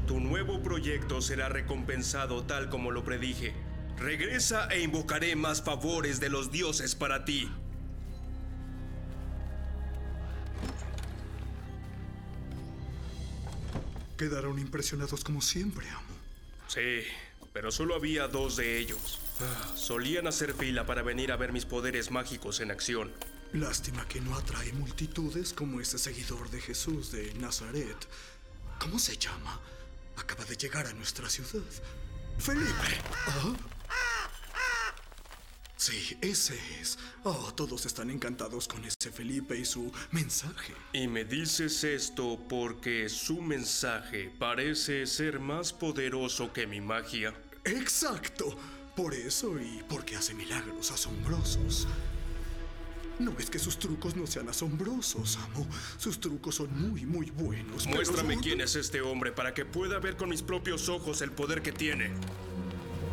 Tu nuevo proyecto será recompensado tal como lo predije. Regresa e invocaré más favores de los dioses para ti. Quedaron impresionados como siempre, amo. Sí, pero solo había 2 de ellos. Solían hacer fila para venir a ver mis poderes mágicos en acción. Lástima que no atrae multitudes como ese seguidor de Jesús de Nazaret. ¿Cómo se llama? Acaba de llegar a nuestra ciudad. ¡Felipe! ¿Ah? Sí, ese es. Oh, todos están encantados con ese Felipe y su mensaje. Y me dices esto porque su mensaje parece ser más poderoso que mi magia. ¡Exacto! Por eso y porque hace milagros asombrosos. No es que sus trucos no sean asombrosos, amo. Sus trucos son muy, muy buenos. Muéstrame quién es este hombre para que pueda ver con mis propios ojos el poder que tiene.